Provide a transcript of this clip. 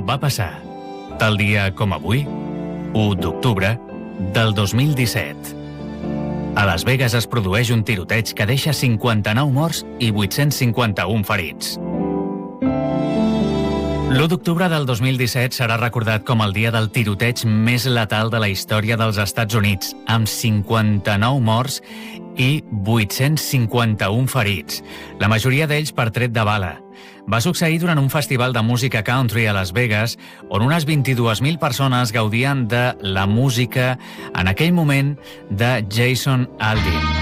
va passar, tal dia com avui, 1 d'octubre del 2017. A Las Vegas es produeix un tiroteig que deixa 59 morts i 851 ferits. L'1 d'octubre del 2017 serà recordat com el dia del tiroteig més letal de la història dels Estats Units, amb 59 morts i 851 ferits, la majoria d'ells per tret de bala. Va succeir durant un festival de música country a Las Vegas, on unes 22.000 persones gaudien de la música en aquell moment de Jason Aldean.